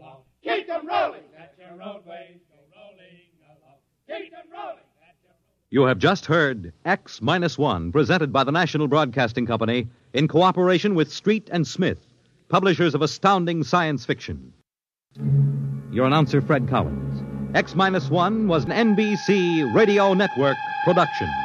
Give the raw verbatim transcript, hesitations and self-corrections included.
along. Keep them rolling. That's your roadways. Go rolling along. Keep them rolling. You have just heard X Minus One, presented by the National Broadcasting Company in cooperation with Street and Smith, publishers of astounding science fiction. Your announcer, Fred Collins. X Minus One was an N B C Radio Network production.